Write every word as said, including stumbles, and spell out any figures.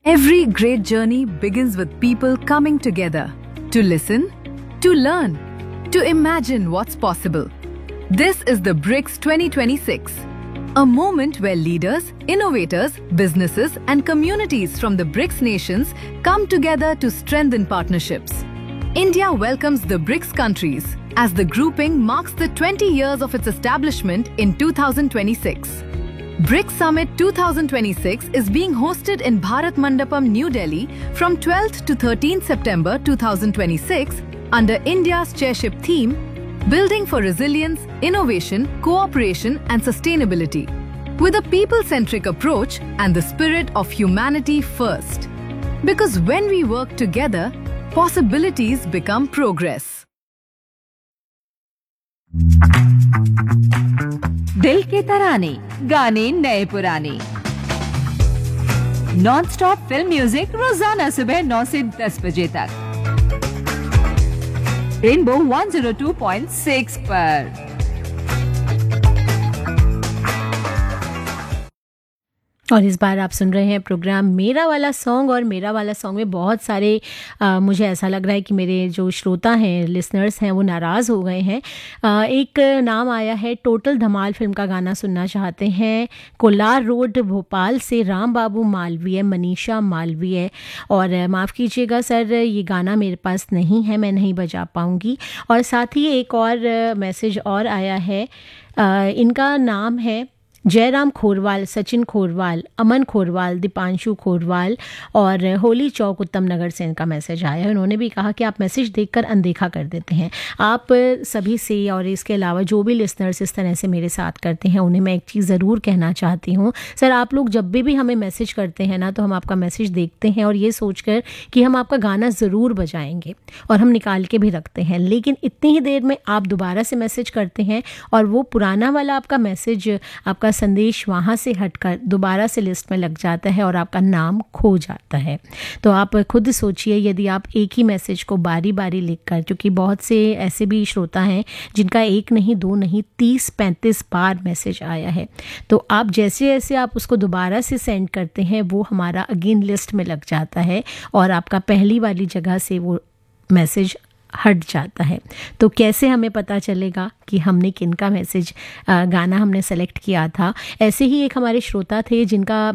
Every great journey begins with people coming together to listen, to learn, to imagine what's possible. This is the BRICS twenty twenty-six, a moment where leaders, innovators, businesses, and communities from the BRICS nations come together to strengthen partnerships. India welcomes the BRICS countries as the grouping marks the twenty years of its establishment in two thousand twenty-six. BRICS Summit twenty twenty-six is being hosted in Bharat Mandapam, New Delhi from twelfth to thirteenth September two thousand twenty-six under India's chairship theme, Building for Resilience, Innovation, Cooperation and Sustainability, with a people-centric approach and the spirit of humanity first. Because when we work together, possibilities become progress. दिल के तराने, गाने नए पुराने, non stop film music रोजाना सुबह नौ से दस बजे तक rainbow one zero two point six पर। और इस बार आप सुन रहे हैं प्रोग्राम मेरा वाला सॉन्ग। और मेरा वाला सॉन्ग में बहुत सारे आ, मुझे ऐसा लग रहा है कि मेरे जो श्रोता हैं, लिसनर्स हैं, वो नाराज़ हो गए हैं। आ, एक नाम आया है, टोटल धमाल फिल्म का गाना सुनना चाहते हैं, कोलार रोड भोपाल से राम बाबू मालवीय, मनीषा मालवीय। और माफ़ कीजिएगा सर, ये गाना मेरे पास नहीं है, मैं नहीं बजा पाऊँगी। और साथ ही एक और मैसेज और आया है, आ, इनका नाम है जयराम खोरवाल, सचिन खोरवाल, अमन खोरवाल, दीपांशु खोरवाल और होली चौक उत्तम नगर से इनका मैसेज आया है। उन्होंने भी कहा कि आप मैसेज देखकर अनदेखा कर देते हैं। आप सभी से और इसके अलावा जो भी लिसनर्स इस तरह से मेरे साथ करते हैं, उन्हें मैं एक चीज़ ज़रूर कहना चाहती हूँ। सर, आप लोग जब भी भी हमें मैसेज करते हैं ना, तो हम आपका मैसेज देखते हैं और ये सोच कर कि हम आपका गाना ज़रूर बजाएंगे और हम निकाल के भी रखते हैं। लेकिन इतनी ही देर में आप दोबारा से मैसेज करते हैं और वो पुराना वाला आपका मैसेज, आपका संदेश वहाँ से हटकर दोबारा से लिस्ट में लग जाता है और आपका नाम खो जाता है। तो आप खुद सोचिए, यदि आप एक ही मैसेज को बारी बारी लिखकर, क्योंकि बहुत से ऐसे भी श्रोता हैं जिनका एक नहीं, दो नहीं, तीस पैंतीस बार मैसेज आया है, तो आप जैसे जैसे आप उसको दोबारा से सेंड करते हैं, वो हमारा अगेन लिस्ट में लग जाता है और आपका पहली वाली जगह से वो मैसेज हट जाता है। तो कैसे हमें पता चलेगा कि हमने किनका मैसेज, गाना हमने सेलेक्ट किया था? ऐसे ही एक हमारे श्रोता थे जिनका